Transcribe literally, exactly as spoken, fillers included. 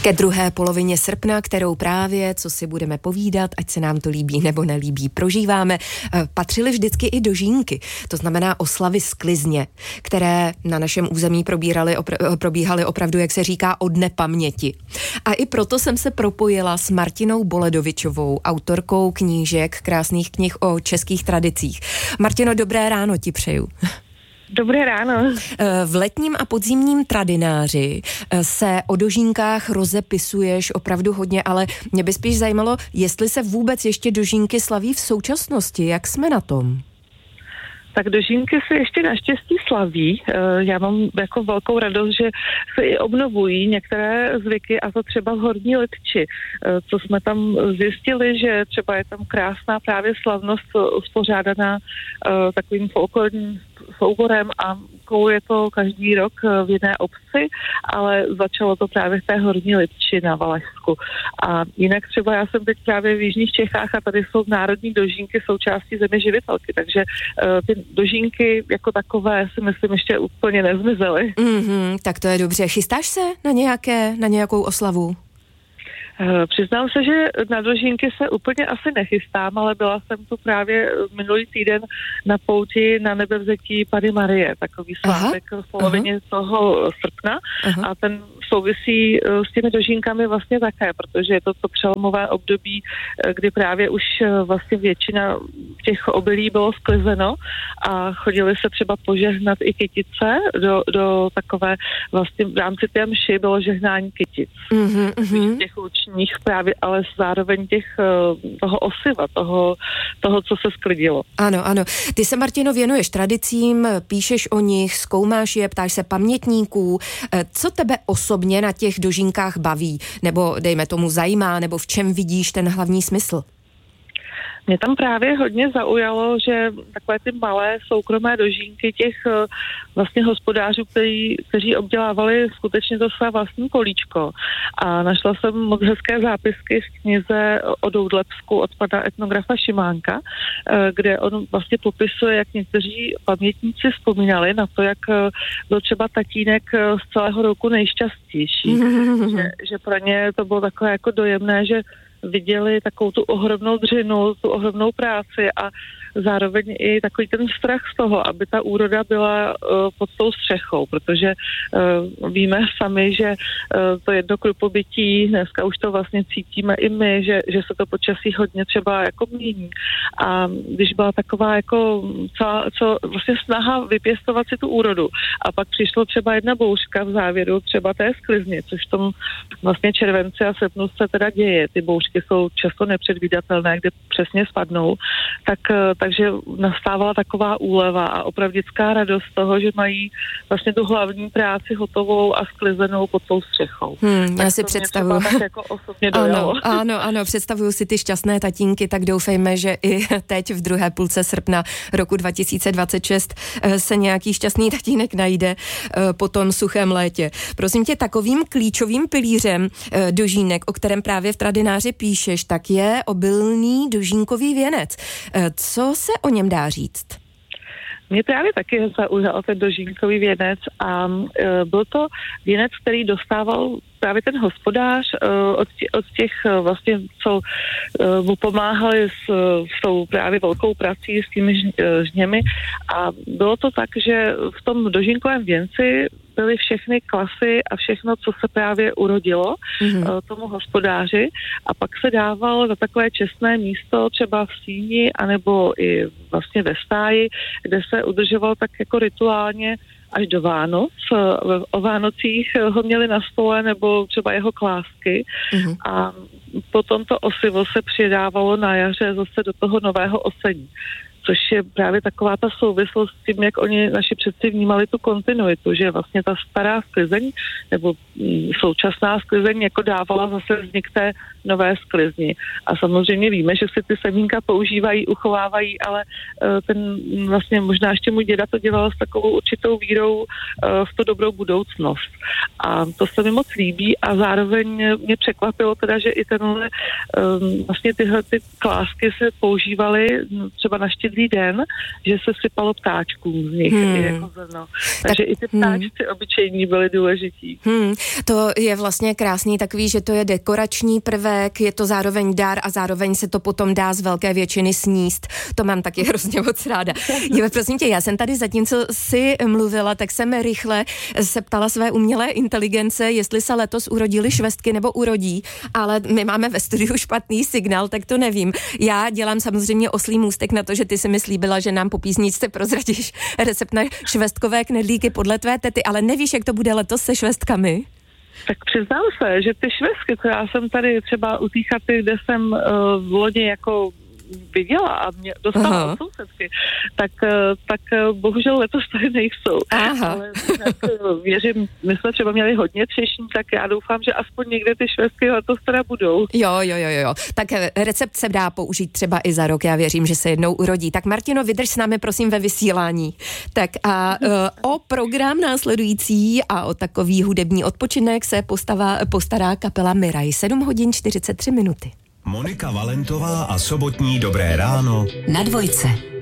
Ke druhé polovině srpna, kterou právě, co si budeme povídat, ať se nám to líbí nebo nelíbí, prožíváme, patřily vždycky i dožínky. To znamená oslavy sklizně, které na našem území probíhaly, opra- probíhaly opravdu, jak se říká, od nepaměti. A i proto jsem se propojila s Martinou Boledovičovou, autorkou knížek, krásných knih o českých tradicích. Martino, dobré ráno ti přeju. Dobré ráno. V letním a podzimním tradináři se o dožínkách rozepisuješ opravdu hodně, ale mě by spíš zajímalo, jestli se vůbec ještě dožínky slaví v současnosti. Jak jsme na tom? Tak dožínky se ještě naštěstí slaví. Já mám jako velkou radost, že se i obnovují některé zvyky, a to třeba v Horní Lidči, co jsme tam zjistili, že třeba je tam krásná právě slavnost uspořádaná takovým folklorním souborem a je to každý rok v jedné obci, ale začalo to právě v té Horní Lidči na Valašsku. A jinak třeba já jsem teď právě v jižních Čechách a tady jsou národní dožínky součástí země živitelky, takže uh, ty dožínky jako takové si myslím ještě úplně nezmizely. Mm-hmm, tak to je dobře. Chystáš se na nějaké, na nějakou oslavu? Přiznám se, že na dožínky se úplně asi nechystám, ale byla jsem tu právě minulý týden na pouti na Nebevzetí Panny Marie, takový svátek v polovině aha. toho srpna aha. a ten souvisí s těmi dožínkami vlastně také, protože je to to přelomové období, kdy právě už vlastně většina těch obilí bylo sklizeno a chodili se třeba požehnat i kytice do, do takové vlastně v rámci té mši bylo žehnání kytic. Mm-hmm. Těch účních právě, ale zároveň těch toho osiva, toho, toho, co se sklidilo. Ano, ano. Ty se, Martino, věnuješ tradicím, píšeš o nich, zkoumáš je, ptáš se pamětníků. Co tebe osobně na těch dožínkách baví? Nebo dejme tomu zajímá, nebo v čem vidíš ten hlavní smysl? Mě tam právě hodně zaujalo, že takové ty malé soukromé dožínky těch vlastně hospodářů, který, kteří obdělávali skutečně to své vlastní políčko. A našla jsem moc hezké zápisky v knize o Doudlebsku od pana etnografa Šimánka, kde on vlastně popisuje, jak někteří pamětníci vzpomínali na to, jak byl třeba tatínek z celého roku nejšťastnější. že, že pro ně to bylo takové jako dojemné, že viděli takovou tu ohromnou dřinu, tu ohromnou práci a zároveň i takový ten strach z toho, aby ta úroda byla uh, pod tou střechou, protože uh, víme sami, že uh, to jedno krupobytí, dneska už to vlastně cítíme i my, že, že se to počasí hodně třeba jako mění. A když byla taková jako celá, co, vlastně snaha vypěstovat si tu úrodu a pak přišlo třeba jedna bouřka v závěru třeba té sklizně, což v tom vlastně červenci a srpnu se teda děje. Ty bouřky jsou často nepředvídatelné, kde přesně spadnou, tak takže nastávala taková úleva a opravdická radost z toho, že mají vlastně tu hlavní práci hotovou a sklizenou pod tou střechou. Hmm, já si představuju. Tak jako osobně dojalo. Ano, ano, ano, představuju si ty šťastné tatínky, tak doufejme, že i teď v druhé půlce srpna roku dva tisíce dvacet šest se nějaký šťastný tatínek najde po tom suchém létě. Prosím tě, takovým klíčovým pilířem dožínek, o kterém právě v tradináři píšeš, tak je obilný dožínkový věnec. Co se o něm dá říct? Mě právě taky zaujal ten dožínkový věnec a e, byl to věnec, který dostával právě ten hospodář e, od, tě, od těch e, vlastně, co e, mu pomáhali s, s tou právě velkou prací s těmi ž, e, žněmi a bylo to tak, že v tom dožínkovém věnci byly všechny klasy a všechno, co se právě urodilo mm-hmm. tomu hospodáři a pak se dával na takové čestné místo třeba v síni anebo i vlastně ve stáji, kde se udržoval tak jako rituálně až do Vánoc. O Vánocích ho měli na stole nebo třeba jeho klásky mm-hmm. a potom to osivo se přidávalo na jaře zase do toho nového osení. Což je právě taková ta souvislost s tím, jak oni naši předci vnímali tu kontinuitu, že vlastně ta stará sklizeň nebo současná sklizeň jako dávala zase vznik té nové sklizni. A samozřejmě víme, že si ty semínka používají, uchovávají, ale ten vlastně možná ještě můj děda to dělal s takovou určitou vírou v tu dobrou budoucnost. A to se mi moc líbí a zároveň mě překvapilo teda, že i tenhle vlastně tyhle ty klásky se používaly třeba na štědrý každý den, že se sypalo ptáčkům z nich hmm. jako zrno. Takže tak, i ty ptáčci hmm. obyčejní byly důležití. Hmm. To je vlastně krásný takový, že to je dekorační prvek, je to zároveň dar a zároveň se to potom dá z velké většiny sníst. To mám taky hrozně moc ráda. Jo, prosím tě, já jsem tady zatímco si mluvila, tak jsem rychle se ptala své umělé inteligence, jestli se letos urodily švestky nebo urodí, ale my máme ve studiu špatný signál, tak to nevím. Já dělám samozřejmě oslý můstek na to, že ty si mi slíbila, že nám po písničce prozradíš recept na švestkové knedlíky podle tvé tety, ale nevíš, jak to bude letos se švestkami? Tak přiznám se, že ty švestky, co já jsem tady třeba u té chaty, kde jsem uh, v loni jako viděla a mě dostala od sousedky, tak, tak bohužel letos tady nejsou. Aha. Ale tak, věřím, my jsme třeba měli hodně třešní, tak já doufám, že aspoň někde ty švestky letos teda budou. Jo, jo, jo, jo. Tak recept se dá použít třeba i za rok, já věřím, že se jednou urodí. Tak Martino, vydrž s námi prosím ve vysílání. Tak a uh, o program následující a o takový hudební odpočinek se postava, postará kapela Miraj. sedm hodin čtyřicet tři minuty. Monika Valentová a sobotní Dobré ráno na Dvojce.